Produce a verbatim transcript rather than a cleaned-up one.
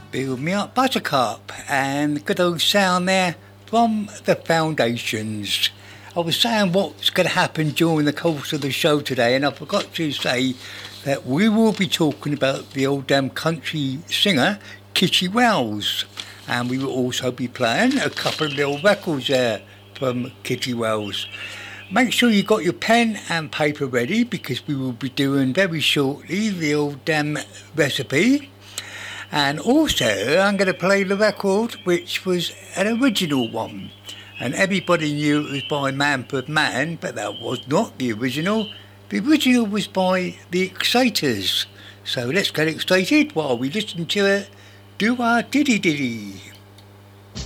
Build Me Up Buttercup, and good old sound there from the Foundations. I was saying what's going to happen during the course of the show today, and I forgot to say that we will be talking about the old damn country singer Kitty Wells, and we will also be playing a couple of little records there from Kitty Wells. Make sure you got your pen and paper ready, because we will be doing very shortly the old damn recipe. And also, I'm going to play the record, which was an original one. And everybody knew it was by Manfred Mann, but that was not the original. The original was by the Exciters. So let's get excited while we listen to it. Do our diddy diddy.